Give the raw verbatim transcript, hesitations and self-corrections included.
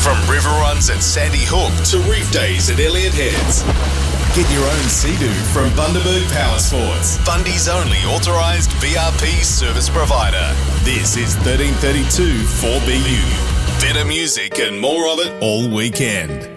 From river runs at Sandy Hook to reef days at Elliott Heads. Get your own Sea-Doo from Bundaberg Power Sports, Bundy's only authorised V R P service provider. This is thirteen thirty-two four B U. Better music and more of it all weekend.